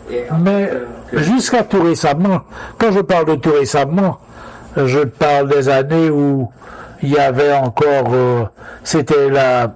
Mais jusqu'à tout récemment, quand je parle de tout récemment, je parle des années où il y avait encore, c'était la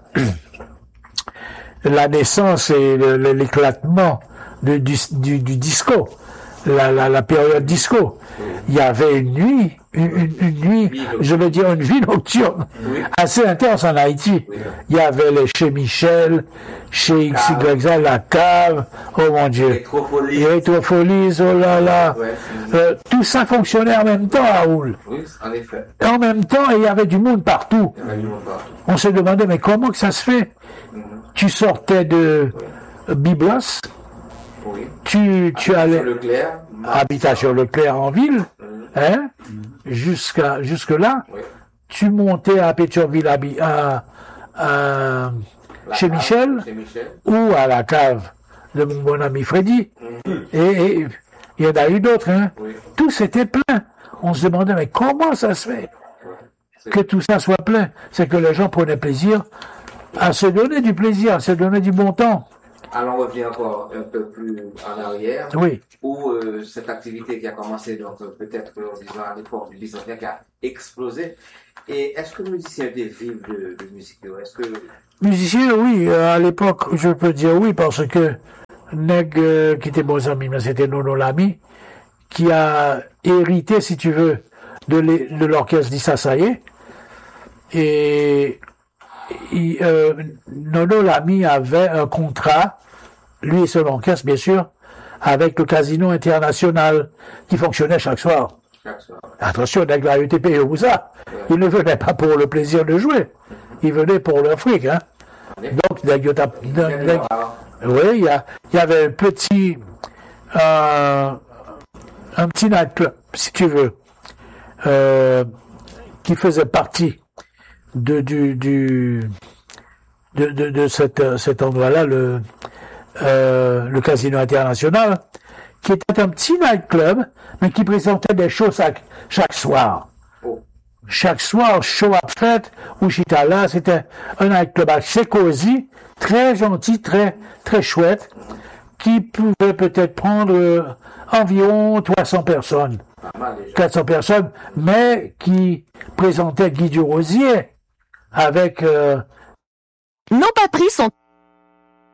naissance et l'éclatement du disco, la période disco. Il y avait une nuit, je veux dire une vie nocturne assez intense en Haïti. Il y avait les chez Michel, chez XYZ, la cave, oh mon Dieu, Électropholie, oh là là. Tout ça fonctionnait en même temps à Raoul. Oui, en effet. En même temps, il y avait du monde partout. On se demandait, mais comment que ça se fait? Tu sortais de Biblos, tu allais Habitation Leclerc en ville, hein, jusque là, tu montais à Pétionville chez Michel, ou à la cave de mon ami Freddy, et il y en a eu d'autres, hein. Tout c'était plein. On se demandait, mais comment ça se fait que tout ça soit plein? C'est que les gens prenaient plaisir à se donner du plaisir, à se donner du bon temps. Alors on revient encore un peu plus en arrière, où cette activité qui a commencé donc peut-être disons à l'époque du bicentenaire qui a explosé. Et est-ce que les musiciens vivent de musique? Est-ce que musiciens, oui, à l'époque, je peux dire oui, parce que Neg, qui était mon ami, mais c'était Nono Lamy, qui a hérité, si tu veux, de l'orchestre d'Issa Saye. Et Nono Lamy avait un contrat, lui et son orchestre, bien sûr, avec le Casino International, qui fonctionnait chaque soir. Attention, Neg a été payé pour ça. Il ne venait pas pour le plaisir de jouer. Il venait pour le fric, hein. Donc, oui, il y avait un petit nightclub, si tu veux, qui faisait partie de cet endroit-là, le Casino International, qui était un petit nightclub, mais qui présentait des shows chaque soir. Chaque soir, show à fête, où j'étais là, c'était un nightclub assez cosy, très gentil, très, très chouette, qui pouvait peut-être prendre environ 300 personnes. 400 personnes, mais qui présentait Guy Durosier avec... Nos paperies sont